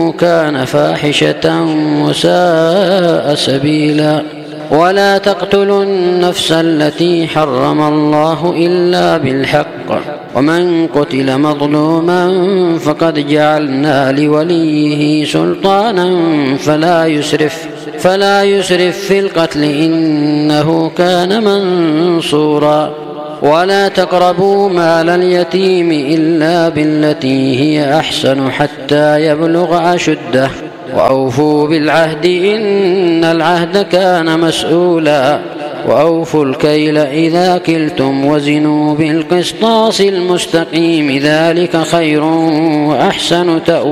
كان فاحشة وساء سبيلا. ولا تقتلوا النفس التي حرم الله إلا بالحق ومن قتل مظلوما فقد جعلنا لوليه سلطانا فلا يسرف في القتل إنه كان منصورا. ولا تقربوا مال اليتيم إلا بالتي هي أحسن حتى يبلغ أشده وأوفوا بالعهد إن العهد كان مسؤولا. وأوفوا الكيل إذا كلتم وزنوا بالقسطاس المستقيم ذلك خير وأحسن تأويلا.